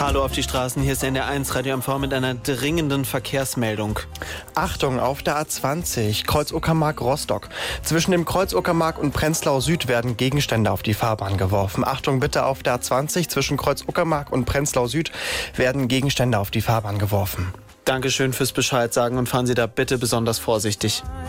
Hallo auf die Straßen, hier ist der NDR1 Radio MV mit einer dringenden Verkehrsmeldung. Achtung, auf der A20, Kreuz Uckermark-Rostock. Zwischen dem Kreuz Uckermark und Prenzlau Süd werden Gegenstände auf die Fahrbahn geworfen. Achtung bitte, auf der A20, zwischen Kreuz Uckermark und Prenzlau Süd werden Gegenstände auf die Fahrbahn geworfen. Dankeschön fürs Bescheid sagen und fahren Sie da bitte besonders vorsichtig.